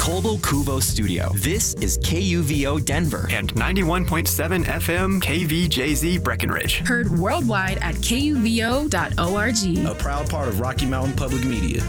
Cobble Cuvo Studio. This is KUVO Denver and 91.7 FM KVJZ Breckenridge. Heard worldwide at kuvo.org. A proud part of Rocky Mountain Public Media.